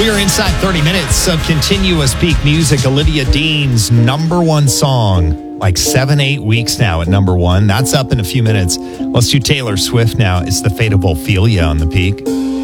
We are inside 30 minutes of continuous peak music. Olivia Dean's number one song, like 7-8 weeks now at number one. That's up in a few minutes. Let's do Taylor Swift now. It's The Fate of Ophelia on the peak.